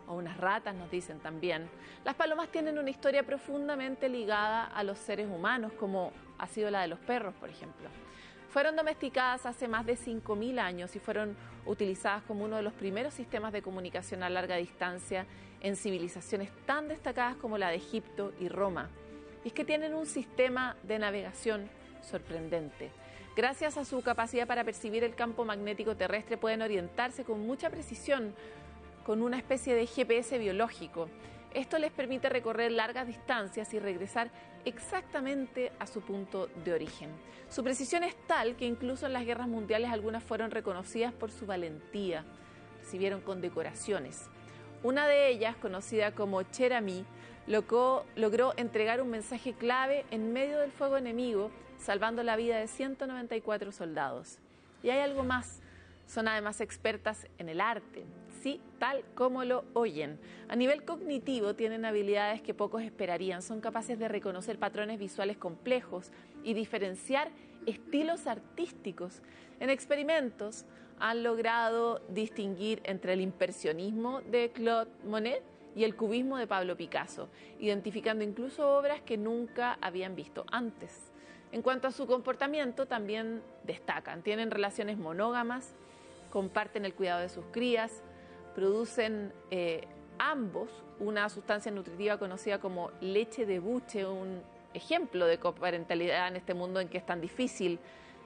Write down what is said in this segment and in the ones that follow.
o unas ratas, nos dicen también. Las palomas tienen una historia profundamente ligada a los seres humanos, como ha sido la de los perros, por ejemplo. Fueron domesticadas hace más de 5.000 años y fueron utilizadas como uno de los primeros sistemas de comunicación a larga distancia en civilizaciones tan destacadas como la de Egipto y Roma. Y es que tienen un sistema de navegación sorprendente. Gracias a su capacidad para percibir el campo magnético terrestre, pueden orientarse con mucha precisión con una especie de GPS biológico. Esto les permite recorrer largas distancias y regresar exactamente a su punto de origen. Su precisión es tal que incluso en las guerras mundiales algunas fueron reconocidas por su valentía. Recibieron condecoraciones. Una de ellas, conocida como Cherami, logró entregar un mensaje clave en medio del fuego enemigo, salvando la vida de 194 soldados. Y hay algo más. Son además expertas en el arte, sí, tal como lo oyen. A nivel cognitivo tienen habilidades que pocos esperarían. Son capaces de reconocer patrones visuales complejos y diferenciar estilos artísticos. En experimentos han logrado distinguir entre el impresionismo de Claude Monet y el cubismo de Pablo Picasso, identificando incluso obras que nunca habían visto antes. En cuanto a su comportamiento, también destacan. Tienen relaciones monógamas, comparten el cuidado de sus crías, producen ambos una sustancia nutritiva conocida como leche de buche, un ejemplo de coparentalidad en este mundo en que es tan difícil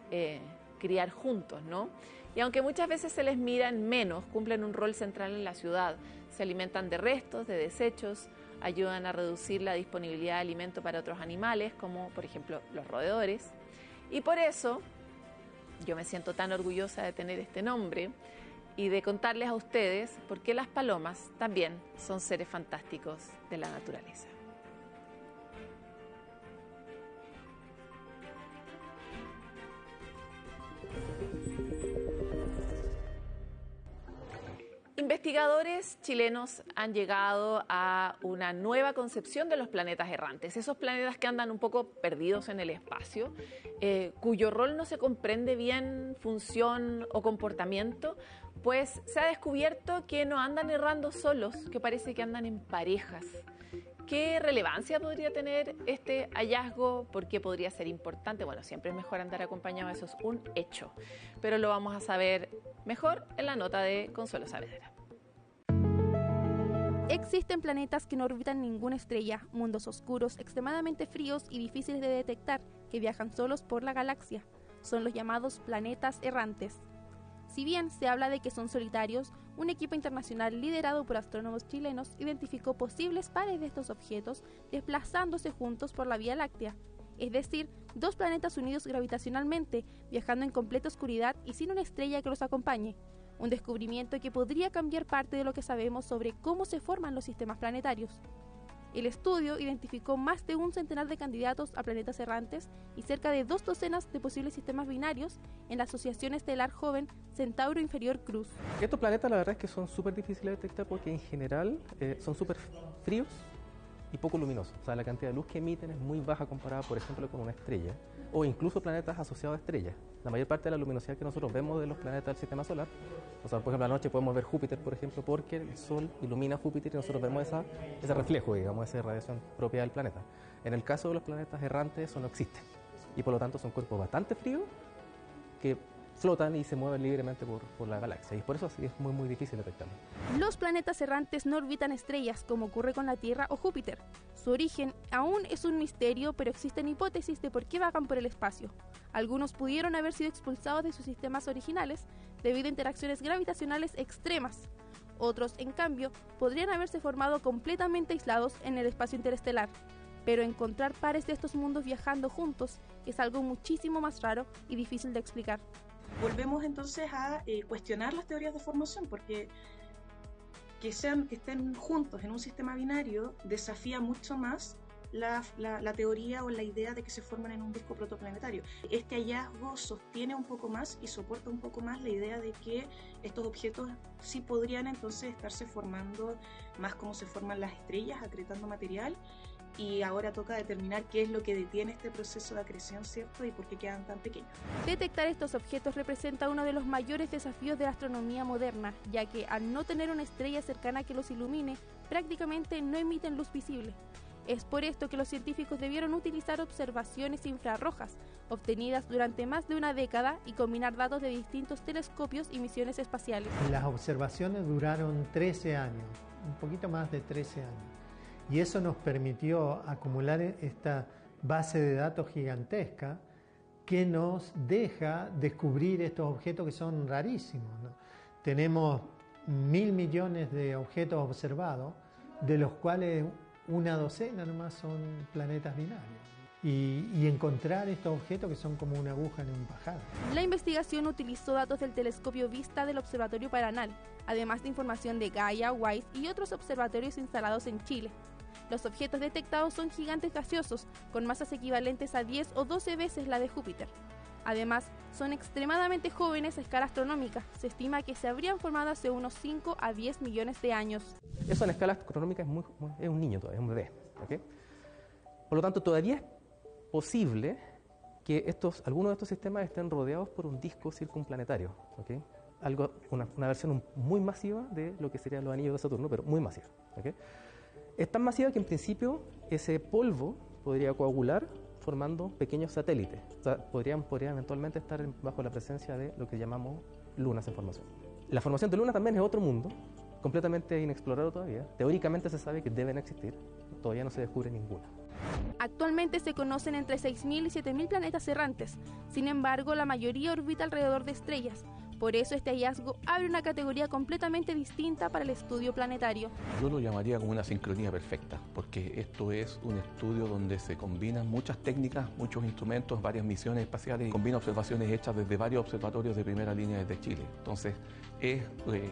criar juntos, ¿no? Y aunque muchas veces se les mira en menos, cumplen un rol central en la ciudad. Se alimentan de restos, de desechos, ayudan a reducir la disponibilidad de alimento para otros animales, como por ejemplo los roedores. Y por eso yo me siento tan orgullosa de tener este nombre y de contarles a ustedes por qué las palomas también son seres fantásticos de la naturaleza. Investigadores chilenos han llegado a una nueva concepción de los planetas errantes, esos planetas que andan un poco perdidos en el espacio, cuyo rol no se comprende bien, función o comportamiento, pues se ha descubierto que no andan errando solos, que parece que andan en parejas. ¿Qué relevancia podría tener este hallazgo? ¿Por qué podría ser importante? Bueno, siempre es mejor andar acompañado, eso es un hecho. Pero lo vamos a saber mejor en la nota de Consuelo Saavedra. Existen planetas que no orbitan ninguna estrella, mundos oscuros, extremadamente fríos y difíciles de detectar, que viajan solos por la galaxia. Son los llamados planetas errantes. Si bien se habla de que son solitarios, un equipo internacional liderado por astrónomos chilenos identificó posibles pares de estos objetos desplazándose juntos por la Vía Láctea, es decir, dos planetas unidos gravitacionalmente, viajando en completa oscuridad y sin una estrella que los acompañe. Un descubrimiento que podría cambiar parte de lo que sabemos sobre cómo se forman los sistemas planetarios. El estudio identificó más de un centenar de candidatos a planetas errantes y cerca de 2 docenas de posibles sistemas binarios en la Asociación Estelar Joven Centauro Inferior Cruz. Estos planetas la verdad es que son súper difíciles de detectar porque en general son súper fríos y poco luminosos. O sea, la cantidad de luz que emiten es muy baja comparada, por ejemplo, con una estrella o incluso planetas asociados a estrellas. La mayor parte de la luminosidad que nosotros vemos de los planetas del sistema solar, o sea, por ejemplo, a la noche podemos ver Júpiter, por ejemplo, porque el Sol ilumina Júpiter y nosotros vemos ese reflejo, digamos, esa radiación propia del planeta. En el caso de los planetas errantes, eso no existe. Y por lo tanto son cuerpos bastante fríos que flotan y se mueven libremente por la galaxia. Y por eso así es muy, muy difícil detectarlo. Los planetas errantes no orbitan estrellas, como ocurre con la Tierra o Júpiter. Su origen aún es un misterio, pero existen hipótesis de por qué vagan por el espacio. Algunos pudieron haber sido expulsados de sus sistemas originales debido a interacciones gravitacionales extremas. Otros, en cambio, podrían haberse formado completamente aislados en el espacio interestelar. Pero encontrar pares de estos mundos viajando juntos es algo muchísimo más raro y difícil de explicar. Volvemos entonces a cuestionar las teorías de formación, porque que estén juntos en un sistema binario desafía mucho más la teoría o la idea de que se forman en un disco protoplanetario. Este hallazgo sostiene un poco más y soporta un poco más la idea de que estos objetos sí podrían entonces estarse formando más como se forman las estrellas, acretando material, y ahora toca determinar qué es lo que detiene este proceso de acreción, ¿cierto? Y por qué quedan tan pequeños. Detectar estos objetos representa uno de los mayores desafíos de la astronomía moderna, ya que al no tener una estrella cercana que los ilumine, prácticamente no emiten luz visible. Es por esto que los científicos debieron utilizar observaciones infrarrojas, obtenidas durante más de una década, y combinar datos de distintos telescopios y misiones espaciales. Las observaciones duraron 13 años, un poquito más de 13 años. Y eso nos permitió acumular esta base de datos gigantesca que nos deja descubrir estos objetos que son rarísimos, ¿no? Tenemos 1.000 millones de objetos observados, de los cuales una docena nomás son planetas binarios. Y encontrar estos objetos que son como una aguja en un pajar. La investigación utilizó datos del telescopio Vista del Observatorio Paranal, además de información de Gaia, WISE y otros observatorios instalados en Chile. Los objetos detectados son gigantes gaseosos, con masas equivalentes a 10 o 12 veces la de Júpiter. Además, son extremadamente jóvenes a escala astronómica. Se estima que se habrían formado hace unos 5 a 10 millones de años. Eso en escala astronómica es un niño todavía, es un bebé, ¿okay? Por lo tanto, todavía es posible que algunos de estos sistemas estén rodeados por un disco circunplanetario, ¿okay? Una versión muy masiva de lo que serían los anillos de Saturno, pero muy masiva, ¿okay? Es tan masiva que en principio ese polvo podría coagular formando pequeños satélites. O sea, podrían eventualmente estar bajo la presencia de lo que llamamos lunas en formación. La formación de lunas también es otro mundo, completamente inexplorado todavía. Teóricamente se sabe que deben existir, todavía no se descubre ninguna. Actualmente se conocen entre 6.000 y 7.000 planetas errantes. Sin embargo, la mayoría orbita alrededor de estrellas. Por eso este hallazgo abre una categoría completamente distinta para el estudio planetario. Yo lo llamaría como una sincronía perfecta, porque esto es un estudio donde se combinan muchas técnicas, muchos instrumentos, varias misiones espaciales, y combina observaciones hechas desde varios observatorios de primera línea desde Chile. Entonces, es,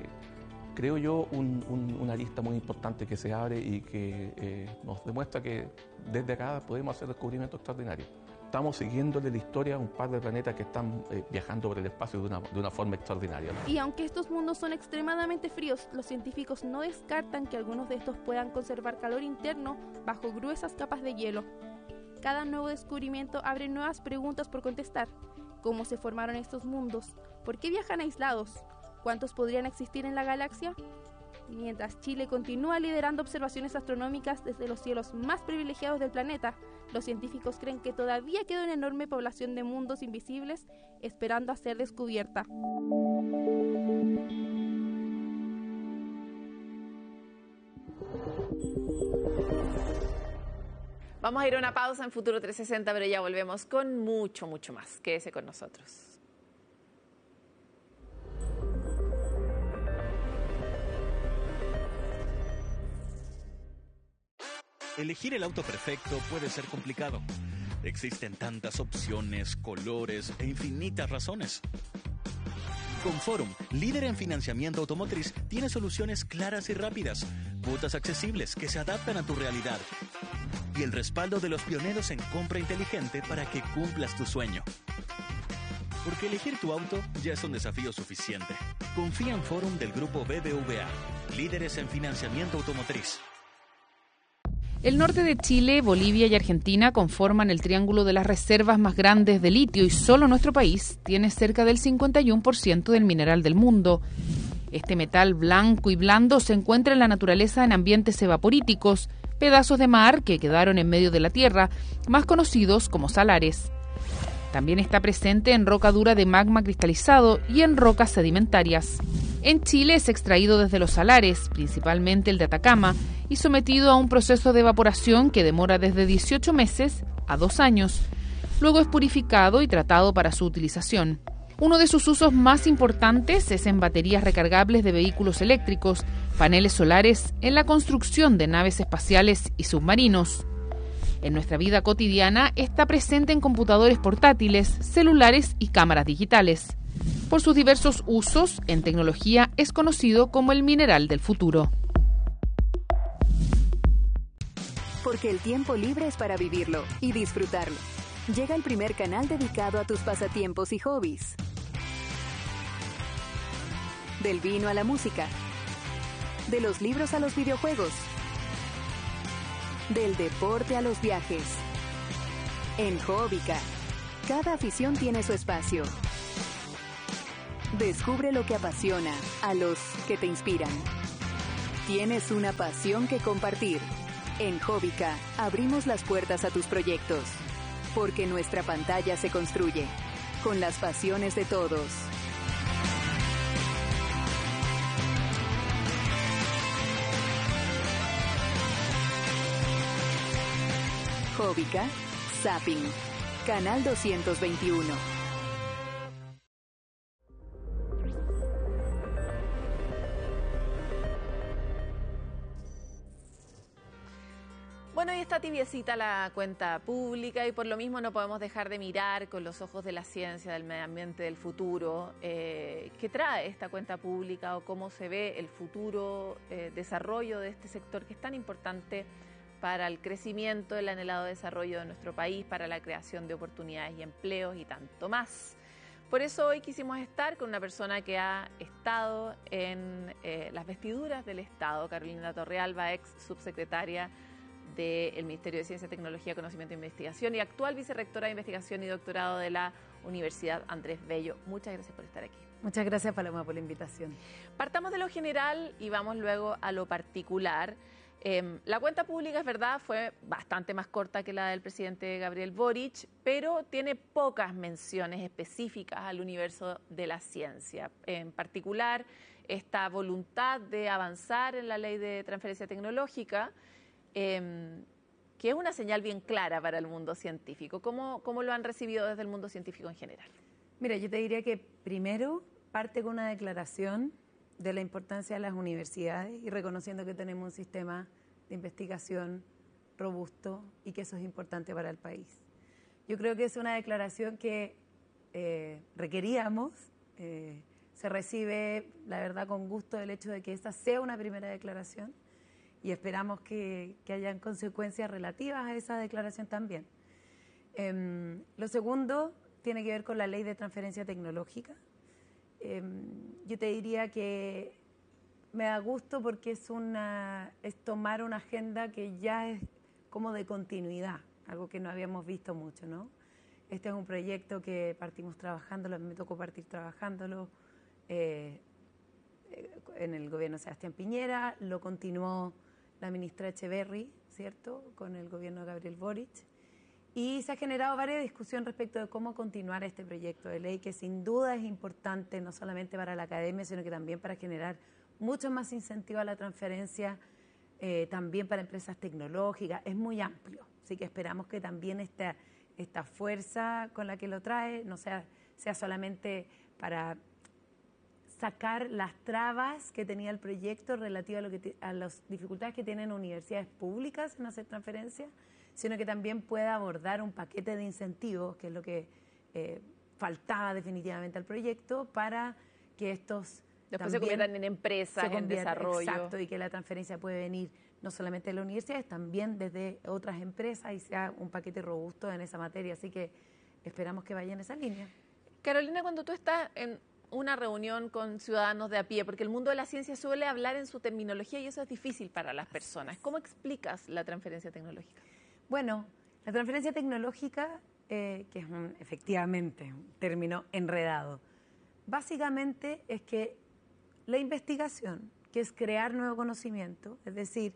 creo yo, una lista muy importante que se abre y que nos demuestra que desde acá podemos hacer descubrimientos extraordinarios. Estamos siguiéndole la historia a un par de planetas que están viajando por el espacio de una forma extraordinaria. Y aunque estos mundos son extremadamente fríos, los científicos no descartan que algunos de estos puedan conservar calor interno bajo gruesas capas de hielo. Cada nuevo descubrimiento abre nuevas preguntas por contestar. ¿Cómo se formaron estos mundos? ¿Por qué viajan aislados? ¿Cuántos podrían existir en la galaxia? Mientras Chile continúa liderando observaciones astronómicas desde los cielos más privilegiados del planeta, los científicos creen que todavía queda una enorme población de mundos invisibles esperando a ser descubierta. Vamos a ir a una pausa en Futuro 360, pero ya volvemos con mucho más. Quédese con nosotros. Elegir el auto perfecto puede ser complicado. Existen tantas opciones, colores e infinitas razones. Con Forum, líder en financiamiento automotriz, tiene soluciones claras y rápidas, cuotas accesibles que se adaptan a tu realidad y el respaldo de los pioneros en compra inteligente para que cumplas tu sueño. Porque elegir tu auto ya es un desafío suficiente. Confía en Forum del grupo BBVA, líderes en financiamiento automotriz. El norte de Chile, Bolivia y Argentina conforman el triángulo de las reservas más grandes de litio y solo nuestro país tiene cerca del 51% del mineral del mundo. Este metal blanco y blando se encuentra en la naturaleza en ambientes evaporíticos, pedazos de mar que quedaron en medio de la tierra, más conocidos como salares. También está presente en roca dura de magma cristalizado y en rocas sedimentarias. En Chile es extraído desde los salares, principalmente el de Atacama, y sometido a un proceso de evaporación que demora desde 18 meses a 2 años. Luego es purificado y tratado para su utilización. Uno de sus usos más importantes es en baterías recargables de vehículos eléctricos, paneles solares, en la construcción de naves espaciales y submarinos. En nuestra vida cotidiana está presente en computadores portátiles, celulares y cámaras digitales. Por sus diversos usos, en tecnología es conocido como el mineral del futuro. Porque el tiempo libre es para vivirlo y disfrutarlo. Llega el primer canal dedicado a tus pasatiempos y hobbies. Del vino a la música. De los libros a los videojuegos. Del deporte a los viajes. En Hobbica, cada afición tiene su espacio. Descubre lo que apasiona a los que te inspiran. Tienes una pasión que compartir. En Hobbica abrimos las puertas a tus proyectos, porque nuestra pantalla se construye con las pasiones de todos. Hobbica, Zapping, Canal 221. Bueno, y está tibiecita la cuenta pública y por lo mismo no podemos dejar de mirar con los ojos de la ciencia, del medio ambiente, del futuro, qué trae esta cuenta pública o cómo se ve el futuro desarrollo de este sector que es tan importante para el crecimiento, el anhelado desarrollo de nuestro país, para la creación de oportunidades y empleos y tanto más. Por eso hoy quisimos estar con una persona que ha estado en las vestiduras del Estado, Carolina Torrealba, ex subsecretaria del Ministerio de Ciencia, Tecnología, Conocimiento e Investigación y actual vicerrectora de Investigación y Doctorado de la Universidad Andrés Bello. Muchas gracias por estar aquí. Muchas gracias, Paloma, por la invitación. Partamos de lo general y vamos luego a lo particular. La cuenta pública, es verdad, fue bastante más corta que la del presidente Gabriel Boric, pero tiene pocas menciones específicas al universo de la ciencia. En particular, esta voluntad de avanzar en la ley de transferencia tecnológica, que es una señal bien clara para el mundo científico. ¿Cómo lo han recibido desde el mundo científico en general? Mira, yo te diría que primero parte con una declaración de la importancia de las universidades y reconociendo que tenemos un sistema de investigación robusto y que eso es importante para el país. Yo creo que es una declaración que requeríamos, se recibe, la verdad, con gusto el hecho de que esta sea una primera declaración y esperamos que hayan consecuencias relativas a esa declaración también. Lo segundo tiene que ver con la ley de transferencia tecnológica. Yo te diría que me da gusto porque es tomar una agenda que ya es como de continuidad, algo que no habíamos visto mucho, ¿no? Este es un proyecto que partimos trabajándolo, me tocó partir trabajándolo en el gobierno de Sebastián Piñera, lo continuó la ministra Echeverri, ¿cierto?, con el gobierno de Gabriel Boric. Y se ha generado varias discusiones respecto de cómo continuar este proyecto de ley, que sin duda es importante no solamente para la academia, sino que también para generar mucho más incentivo a la transferencia, también para empresas tecnológicas. Es muy amplio, así que esperamos que también esta fuerza con la que lo trae no sea solamente para sacar las trabas que tenía el proyecto relativa a las dificultades que tienen universidades públicas en hacer transferencias, sino que también pueda abordar un paquete de incentivos, que es lo que faltaba definitivamente al proyecto, para que estos después se conviertan en empresas, en desarrollo. Exacto, y que la transferencia puede venir no solamente de las universidades, también desde otras empresas y sea un paquete robusto en esa materia. Así que esperamos que vaya en esa línea. Carolina, cuando tú estás en una reunión con ciudadanos de a pie, porque el mundo de la ciencia suele hablar en su terminología y eso es difícil para las personas, ¿cómo explicas la transferencia tecnológica? Bueno, la transferencia tecnológica, que es efectivamente un término enredado, básicamente es que la investigación, que es crear nuevo conocimiento, es decir,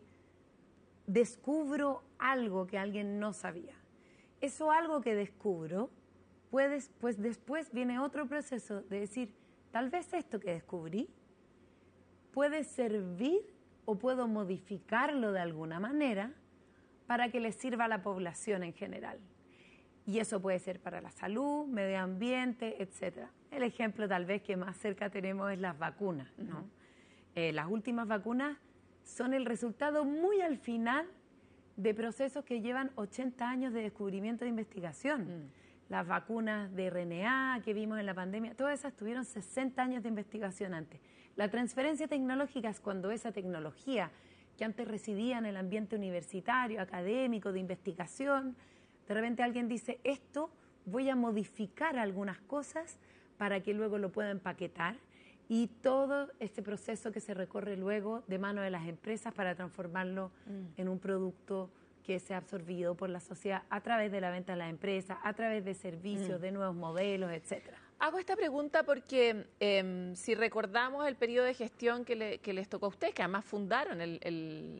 descubro algo que alguien no sabía. Eso algo que descubro, pues después viene otro proceso de decir, tal vez esto que descubrí puede servir o puedo modificarlo de alguna manera para que le sirva a la población en general. Y eso puede ser para la salud, medio ambiente, etc. El ejemplo tal vez que más cerca tenemos es las vacunas, ¿no? Las últimas vacunas son el resultado muy al final de procesos que llevan 80 años de descubrimiento de investigación. Las vacunas de RNA que vimos en la pandemia, todas esas tuvieron 60 años de investigación antes. La transferencia tecnológica es cuando esa tecnología que antes residía en el ambiente universitario, académico, de investigación, de repente alguien dice, esto voy a modificar algunas cosas para que luego lo pueda empaquetar y todo este proceso que se recorre luego de mano de las empresas para transformarlo en un producto que se ha absorbido por la sociedad a través de la venta a las empresas, a través de servicios, de nuevos modelos, etcétera. Hago esta pregunta porque si recordamos el periodo de gestión que les tocó a ustedes, que además fundaron el